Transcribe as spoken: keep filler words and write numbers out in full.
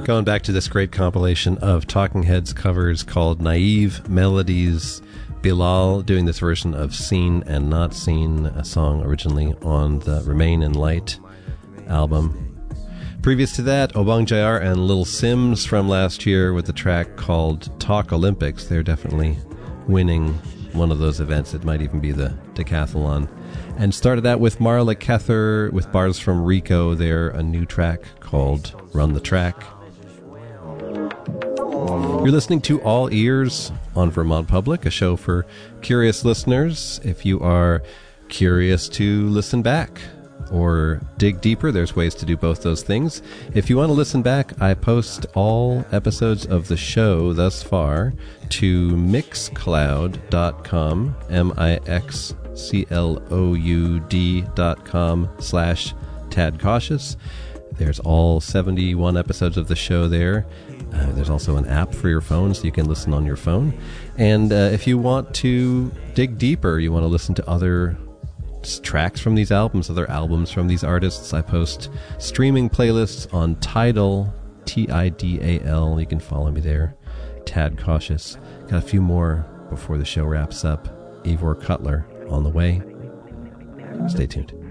Going back to this great compilation of Talking Heads covers called Naive Melodies. Bilal doing this version of Seen and Not Seen, a song originally on the Remain in Light album. Previous to that, Obang Jayar and Lil Sims from last year with the track called Talk Olympics. They're definitely winning one of those events. It might even be the decathlon. And started out with Marla Kether with bars from Rico there, a new track called Run the Track. You're listening to All Ears on Vermont Public, a show for curious listeners. If you are curious to listen back or dig deeper, there's ways to do both those things. If you want to listen back, I post all episodes of the show thus far to mixcloud dot com, M I X C L O U D dot com slash Tad Cautious. There's all seventy-one episodes of the show there. Uh, there's also an app for your phone, so you can listen on your phone. And uh, if you want to dig deeper, you want to listen to other tracks from these albums, other albums from these artists, I post streaming playlists on Tidal, T I D A L. You can follow me there. Tad Cautious. Got a few more before the show wraps up. Ivor Cutler on the way. Stay tuned.